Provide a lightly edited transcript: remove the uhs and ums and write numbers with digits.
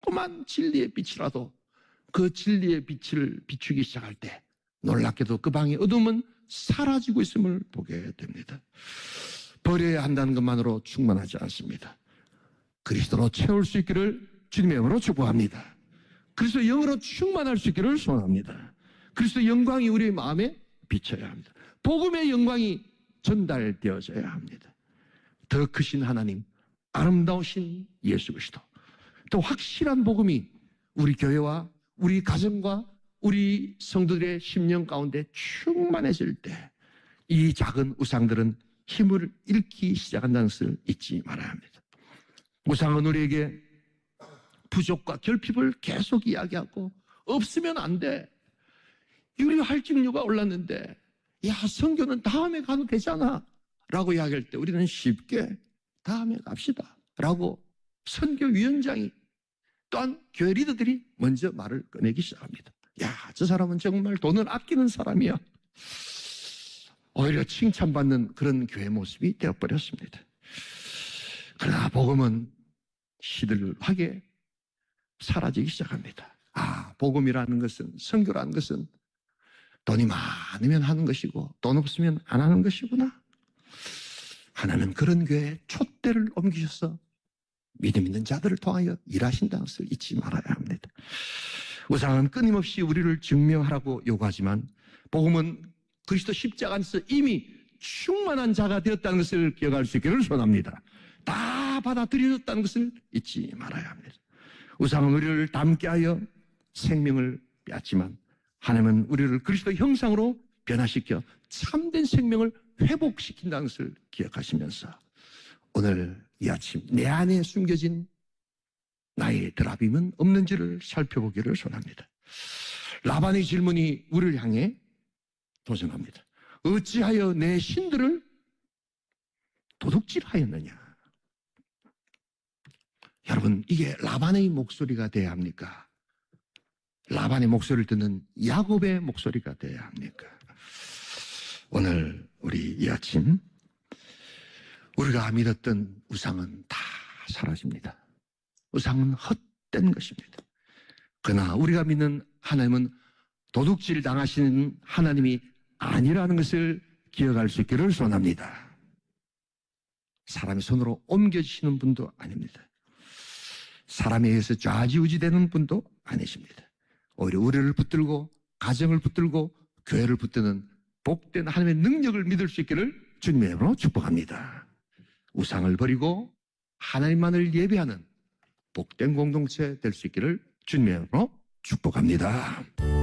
조그만 진리의 빛이라도 그 진리의 빛을 비추기 시작할 때 놀랍게도 그 방의 어둠은 사라지고 있음을 보게 됩니다. 버려야 한다는 것만으로 충분하지 않습니다. 그리스도로 채울 수 있기를 주님의 이름으로 축복합니다. 그리스도 영으로 충만할 수 있기를 소원합니다. 그리스도 영광이 우리의 마음에 비쳐야 합니다. 복음의 영광이 전달되어져야 합니다. 더 크신 하나님, 아름다우신 예수 그리스도, 또 확실한 복음이 우리 교회와 우리 가정과 우리 성도들의 심령 가운데 충만해질 때 이 작은 우상들은 힘을 잃기 시작한다는 것을 잊지 말아야 합니다. 우상은 우리에게 부족과 결핍을 계속 이야기하고 없으면 안 돼. 우리 활증료가 올랐는데 야, 선교는 다음에 가도 되잖아 라고 이야기할 때 우리는 쉽게 다음에 갑시다 라고 선교위원장이 또한 교회 리더들이 먼저 말을 꺼내기 시작합니다. 야, 저 사람은 정말 돈을 아끼는 사람이야. 오히려 칭찬받는 그런 교회 모습이 되어버렸습니다. 그러나 복음은 시들하게 사라지기 시작합니다. 아, 복음이라는 것은, 선교라는 것은 돈이 많으면 하는 것이고 돈 없으면 안 하는 것이구나. 하나님은 그런 교회에 촛대를 옮기셔서 믿음 있는 자들을 통하여 일하신다는 것을 잊지 말아야 합니다. 우상은 끊임없이 우리를 증명하라고 요구하지만 복음은 그리스도 십자가 안에서 이미 충만한 자가 되었다는 것을 기억할 수 있기를 소원합니다. 다 받아들여졌다는 것을 잊지 말아야 합니다. 우상은 우리를 닮게 하여 생명을 빼앗지만 하나님은 우리를 그리스도 형상으로 변화시켜 참된 생명을 회복시킨다는 것을 기억하시면서 오늘 이 아침 내 안에 숨겨진 나의 드라빔은 없는지를 살펴보기를 소원합니다. 라반의 질문이 우리를 향해 도전합니다. 어찌하여 내 신들을 도둑질하였느냐? 여러분, 이게 라반의 목소리가 돼야 합니까? 라반의 목소리를 듣는 야곱의 목소리가 돼야 합니까? 오늘 우리 이 아침 우리가 믿었던 우상은 다 사라집니다. 우상은 헛된 것입니다. 그러나 우리가 믿는 하나님은 도둑질 당하시는 하나님이 아니라는 것을 기억할 수 있기를 소원합니다. 사람의 손으로 옮겨지시는 분도 아닙니다. 사람에 의해서 좌지우지되는 분도 아니십니다. 오히려 우리를 붙들고 가정을 붙들고 교회를 붙드는 복된 하나님의 능력을 믿을 수 있기를 주님의 이름으로 축복합니다. 우상을 버리고 하나님만을 예배하는 복된 공동체 될 수 있기를 주님의 이름으로 축복합니다.